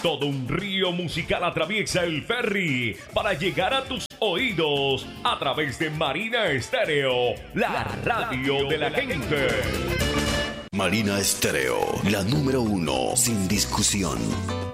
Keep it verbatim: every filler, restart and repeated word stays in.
Todo un río musical atraviesa el ferry para llegar a tus oídos a través de Marina Estéreo, la radio de la gente. Marina Estéreo, la número uno, sin discusión.